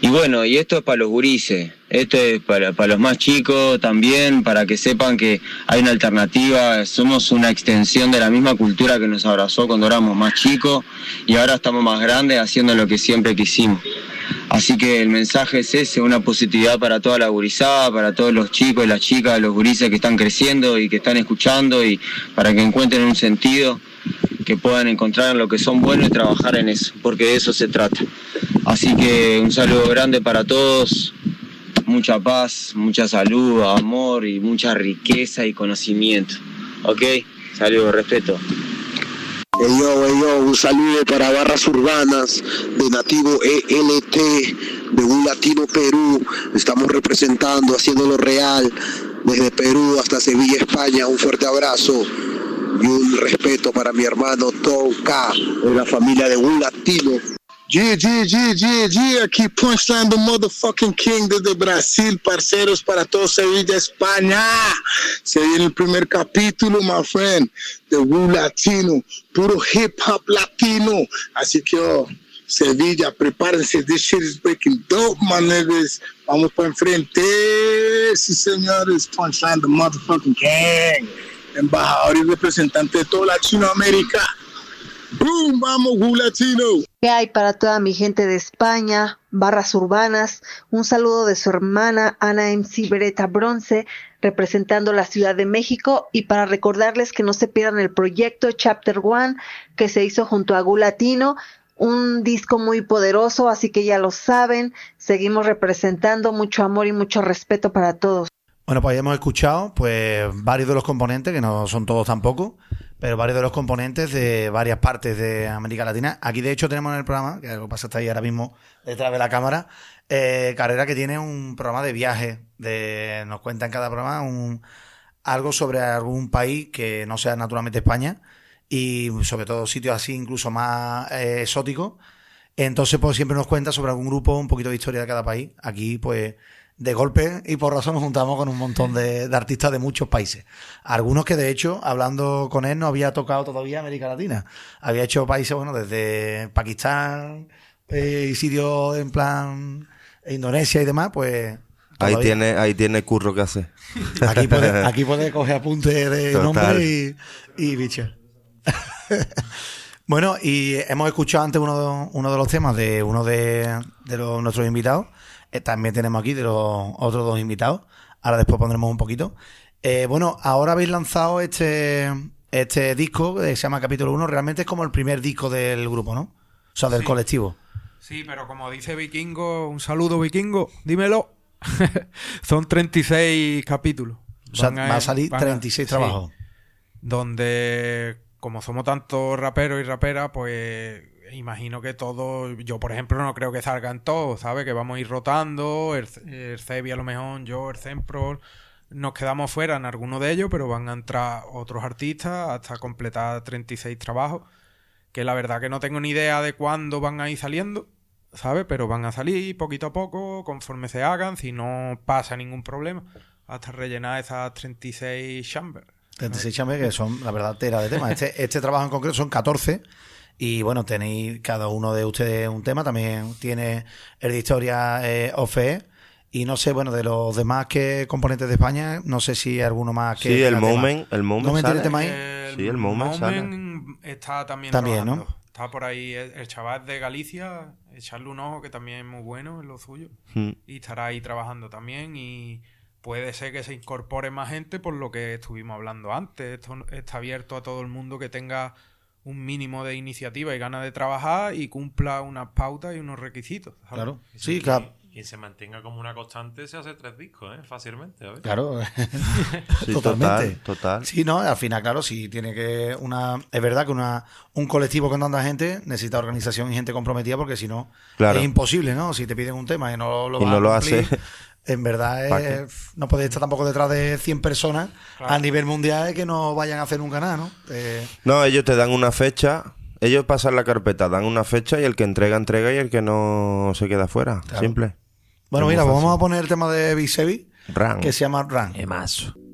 Y bueno, y esto es para los gurises, esto es para los más chicos también, para que sepan que hay una alternativa, somos una extensión de la misma cultura que nos abrazó cuando éramos más chicos y ahora estamos más grandes haciendo lo que siempre quisimos. Así que el mensaje es ese, una positividad para toda la gurizada, para todos los chicos y las chicas, los gurises que están creciendo y que están escuchando y para que encuentren un sentido, que puedan encontrar lo que son buenos y trabajar en eso, porque de eso se trata. Así que un saludo grande para todos, mucha paz, mucha salud, amor y mucha riqueza y conocimiento. ¿Ok? Saludos, respeto. Yo, un saludo para Barras Urbanas de Nativo ELT, de Un Latino Perú. Estamos representando, haciéndolo real, desde Perú hasta Sevilla, España. Un fuerte abrazo y un respeto para mi hermano Tom K, de la familia de Un Latino. Aquí Punchline, the motherfucking king desde Brasil, parceros, para todo Sevilla, España. Se viene el primer capítulo, my friend, de Un Latino, puro hip hop latino. Así que, Sevilla, prepárense, this shit is breaking dope, my niggas. Vamos para enfrente, sí señores, Punchline, the motherfucking king, embajador y representante de toda Latinoamérica. ¡Boom! ¡Vamos, Un Latino! ¿Qué hay para toda mi gente de España? Barras Urbanas, un saludo de su hermana Ana MC Beretta Bronce, representando la Ciudad de México, y para recordarles que no se pierdan el proyecto Chapter One que se hizo junto a Un Latino, un disco muy poderoso, así que ya lo saben, seguimos representando, mucho amor y mucho respeto para todos. Bueno, pues ya hemos escuchado pues varios de los componentes, que no son todos tampoco, pero varios de los componentes de varias partes de América Latina. Aquí, de hecho, tenemos en el programa, que lo que pasa está ahí ahora mismo detrás de la cámara, Carrera, que tiene un programa de viaje, nos cuenta en cada programa algo sobre algún país que no sea naturalmente España, y sobre todo sitios así incluso más exóticos. Entonces, pues siempre nos cuenta sobre algún grupo, un poquito de historia de cada país. Aquí, pues, de golpe y por razón nos juntamos con un montón de artistas de muchos países. Algunos que, de hecho, hablando con él, no había tocado todavía América Latina. Había hecho países, bueno, desde Pakistán y sitios en plan Indonesia y demás, pues... Ahí tiene curro que hacer. Aquí puede coger apuntes de Total. nombre y bicho. Bueno, y hemos escuchado antes uno de los temas de uno de nuestros invitados. También tenemos aquí de los otros dos invitados. Ahora después pondremos un poquito. Bueno, ahora habéis lanzado este disco que se llama Capítulo 1. Realmente es como el primer disco del grupo, ¿no? O sea, del colectivo. Sí, pero como dice Vikingo, un saludo Vikingo, dímelo. Son 36 capítulos. O sea, va a salir 36 trabajos. Sí, donde, como somos tantos raperos y raperas, pues... imagino que todos, yo por ejemplo no creo que salgan todos, ¿sabes? Que vamos a ir rotando, el Cebi a lo mejor, yo, el Zenprol, nos quedamos fuera en alguno de ellos, pero van a entrar otros artistas hasta completar 36 trabajos, que la verdad que no tengo ni idea de cuándo van a ir saliendo, ¿sabes? Pero van a salir poquito a poco, conforme se hagan, si no pasa ningún problema, hasta rellenar esas 36 chambers. 36 chambers que son, la verdad, tela de temas. Este trabajo en concreto son 14. Y bueno, tenéis cada uno de ustedes un tema. También tiene el de historia OFE. Y no sé, bueno, de los demás componentes de España, no sé si hay alguno más que... Sí, el Moment tiene tema ahí. Sí, el Moment sale. Está también trabajando, ¿no? Está por ahí el chaval de Galicia, echarle un ojo, que también es muy bueno en lo suyo. Y estará ahí trabajando también. Y puede ser que se incorpore más gente, por lo que estuvimos hablando antes. Esto está abierto a todo el mundo que tenga un mínimo de iniciativa y ganas de trabajar y cumpla unas pautas y unos requisitos, ¿sabes? Claro, sí, claro. Quien se mantenga como una constante se hace 3 discos, fácilmente, ¿sabes? Claro, Sí, totalmente. Total. Sí, no, al final, claro, sí tiene que es verdad que un colectivo con tanta gente necesita organización y gente comprometida, porque si no, claro, es imposible, ¿no? Si te piden un tema y no lo y vas no a lo cumplir, hace, en verdad no puedes estar tampoco detrás de 100 personas, claro, a nivel mundial, que no vayan a hacer nunca nada, ¿no? No, ellos te dan una fecha. Ellos pasan la carpeta, dan una fecha y el que entrega y el que no se queda fuera. Claro. Simple. Bueno, mira, vamos a poner el tema de Big Sebi, Run, que se llama Run. Emazo.